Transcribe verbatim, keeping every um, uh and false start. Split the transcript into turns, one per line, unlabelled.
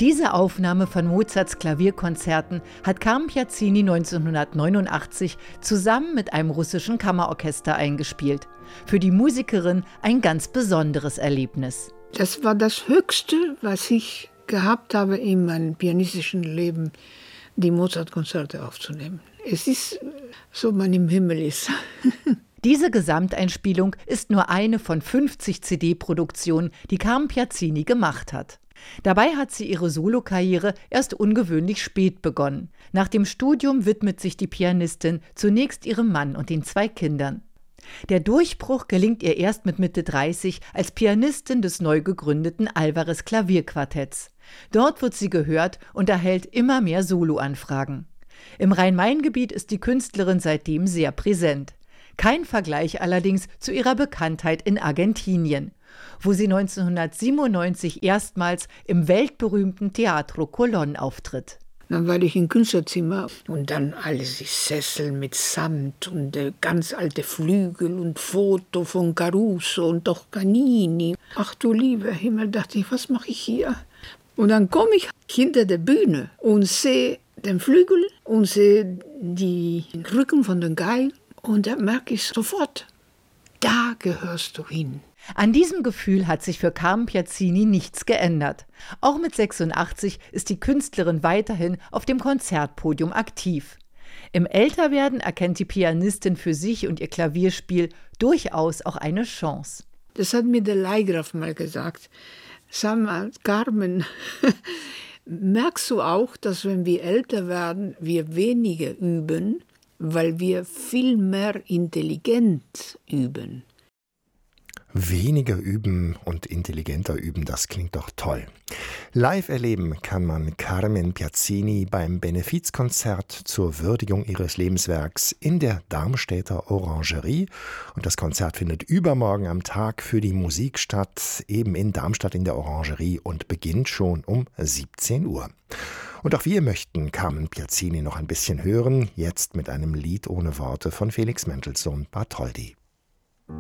Diese Aufnahme von Mozarts Klavierkonzerten hat Carmen Piazzini neunzehnhundertneunundachtzig zusammen mit einem russischen Kammerorchester eingespielt. Für die Musikerin ein ganz besonderes Erlebnis.
Das war das Höchste, was ich gehabt habe in meinem pianistischen Leben, die Mozart-Konzerte aufzunehmen. Es ist so, man im Himmel ist.
Diese Gesamteinspielung ist nur eine von fünfzig C D-Produktionen, die Carmen Piazzini gemacht hat. Dabei hat sie ihre Solokarriere erst ungewöhnlich spät begonnen. Nach dem Studium widmet sich die Pianistin zunächst ihrem Mann und den zwei Kindern. Der Durchbruch gelingt ihr erst mit Mitte dreißig als Pianistin des neu gegründeten Alvarez Klavierquartetts. Dort wird sie gehört und erhält immer mehr Soloanfragen. Im Rhein-Main-Gebiet ist die Künstlerin seitdem sehr präsent. Kein Vergleich allerdings zu ihrer Bekanntheit in Argentinien, wo sie neunzehnhundertsiebenundneunzig erstmals im weltberühmten Teatro Colón auftritt.
Dann war ich im Künstlerzimmer und dann alles die Sessel mit Samt und äh, ganz alte Flügel und Foto von Caruso und Toscanini. Ach du lieber Himmel, dachte ich, was mache ich hier? Und dann komme ich hinter der Bühne und sehe den Flügel und sehe die Rücken von den Geigen und da merke ich sofort, da gehörst du hin.
An diesem Gefühl hat sich für Carmen Piazzini nichts geändert. Auch mit sechsundachtzig ist die Künstlerin weiterhin auf dem Konzertpodium aktiv. Im Älterwerden erkennt die Pianistin für sich und ihr Klavierspiel durchaus auch eine Chance.
Das hat mir der Leihgraf mal gesagt. Sag mal, Carmen, merkst du auch, dass wenn wir älter werden, wir weniger üben, weil wir viel mehr intelligent üben?
Weniger üben und intelligenter üben, das klingt doch toll. Live erleben kann man Carmen Piazzini beim Benefizkonzert zur Würdigung ihres Lebenswerks in der Darmstädter Orangerie. Und das Konzert findet übermorgen am Tag für die Musik statt, eben in Darmstadt in der Orangerie und beginnt schon um siebzehn Uhr. Und auch wir möchten Carmen Piazzini noch ein bisschen hören, jetzt mit einem Lied ohne Worte von Felix Mendelssohn Bartholdy.